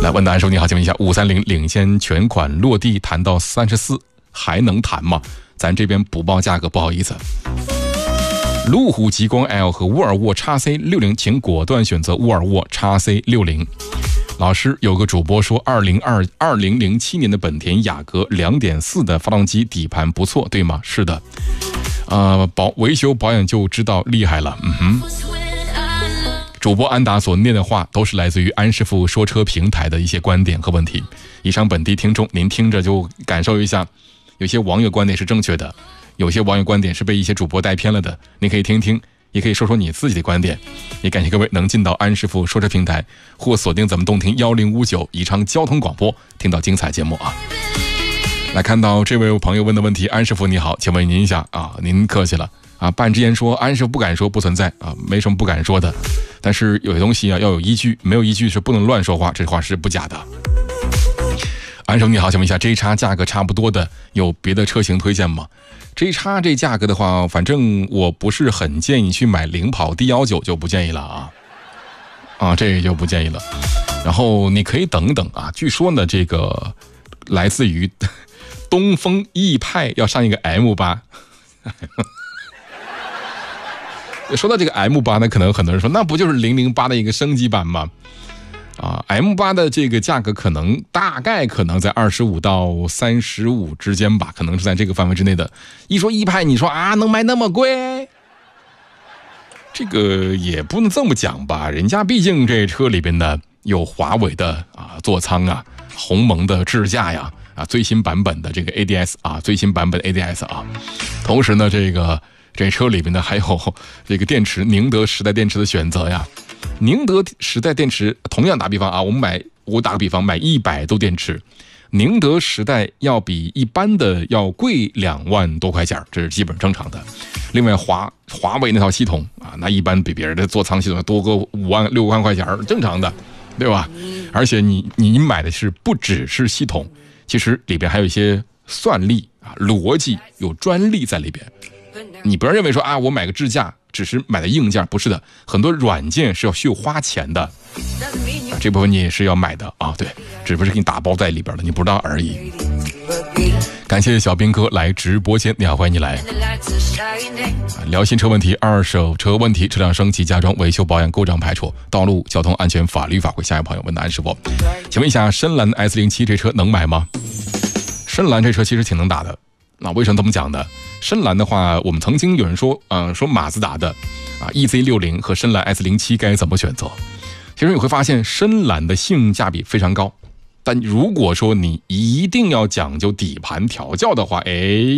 来，问答案说你好，请问一下，530领先全款落地谈到34，还能谈吗？咱这边补报价格，不好意思。路虎极光 L 和沃尔沃 XC60，请果断选择沃尔沃 XC60。老师，有个主播说2007年的本田雅阁 2.4 的发动机底盘不错，对吗？是的。维修保养就知道厉害了。主播安达所念的话都是来自于安师傅说车平台的一些观点和问题。以上本地听众，您听着就感受一下，有些网友观点是正确的，有些网友观点是被一些主播带偏了的，你可以听听，也可以说说你自己的观点。也感谢各位能进到安师傅说车平台或锁定咱们动听1059宜昌交通广播，听到精彩节目啊。来看到这位朋友问的问题，安师傅你好，请问您一下啊，您客气了啊。半之言说安师傅不敢说，不存在啊，没什么不敢说的，但是有些东西啊要有依据，没有依据是不能乱说话，这话是不假的。安师傅你好，请问一下 J 叉价格差不多的有别的车型推荐吗？J 叉这价格的话，反正我不是很建议去买领跑 D19， 就不建议了啊，这个就不建议了。然后你可以等等啊，据说呢这个来自于东风奕派要上一个 M8。说到这个 M8 呢，可能很多人说那不就是008的一个升级版吗？M8 的这个价格大概可能在25到35之间吧，可能是在这个范围之内的。一说一派，你说啊能卖那么贵？这个也不能这么讲吧，人家毕竟这车里边呢有华为的座舱啊，鸿蒙的智驾呀，最新版本的这个 ADS 最新版本的 ADS 同时呢这车里边呢还有这个电池，宁德时代电池的选择呀。宁德时代电池同样打比方我打个比方，买100度电池，宁德时代要比一般的要贵2万多块钱，这是基本正常的。另外华为那套系统那一般比别人的座舱系统多个5万6万块钱，正常的，对吧？而且你买的是不只是系统，其实里边还有一些算力逻辑，有专利在里边。你不要认为说我买个智驾只是买的硬件，不是的，很多软件是需要花钱的这部分你也是要买的对，只不过是给你打包在里边的，你不知道而已。感谢小兵哥来直播间，你好，欢迎你来聊新车问题、二手车问题、车辆升级加装、维修保养、故障排除、道路交通安全法律法规。下一位朋友问的安师傅，请问一下深蓝 S07 这车能买吗？深蓝这车其实挺能打的，那为什么这么讲呢？深蓝的话，我们曾经有人说马自达的EZ60 和深蓝 S07 该怎么选择？其实你会发现深蓝的性价比非常高，但如果说你一定要讲究底盘调教的话，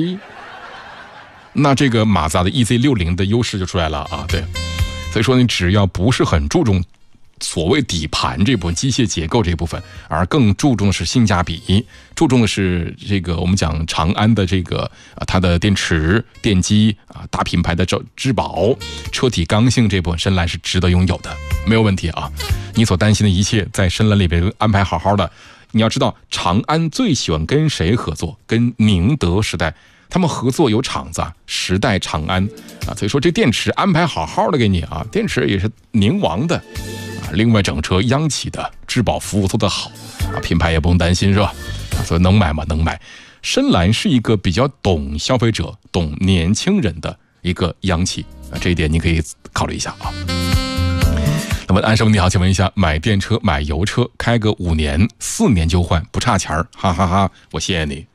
那这个马自达的 EZ60 的优势就出来了对，所以说你只要不是很注重所谓底盘这部分机械结构这部分，而更注重的是性价比，注重的是这个我们讲长安的这个它的电池电机大品牌的质保车体刚性这部分，深蓝是值得拥有的，没有问题你所担心的一切在深蓝里边安排好好的。你要知道长安最喜欢跟谁合作？跟宁德时代，他们合作有厂子时代长安所以说这电池安排好好的给你电池也是宁王的另外整车央企的质保服务做得好品牌也不用担心是吧？所以能买吗？能买。深蓝是一个比较懂消费者、懂年轻人的一个央企这一点你可以考虑一下那么安师傅你好，请问一下，买电车买油车开个5年4年就换，不差钱哈哈哈，我谢谢你。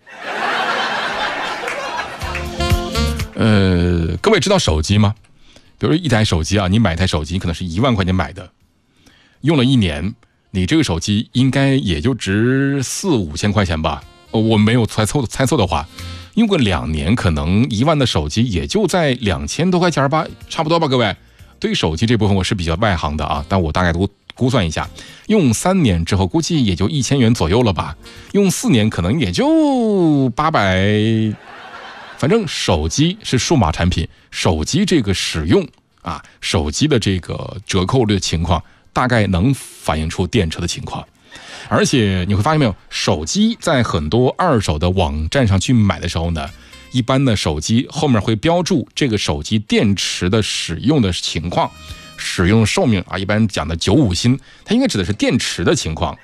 各位知道手机吗？比如说一台手机你买一台手机可能是1万块钱买的，用了1年，你这个手机应该也就值4-5千块钱吧，我没有猜错的话，用个2年可能1万的手机也就在2000多块钱吧，差不多吧各位。对于手机这部分我是比较外行的但我大概都估算一下，用3年之后估计也就1000元左右了吧，用4年可能也就800。反正手机是数码产品，手机这个使用手机的这个折扣率的情况大概能反映出电车的情况。而且你会发现没有，手机在很多二手的网站上去买的时候呢，一般的手机后面会标注这个手机电池的使用的情况，使用寿命一般讲的95星，它应该指的是电池的情况。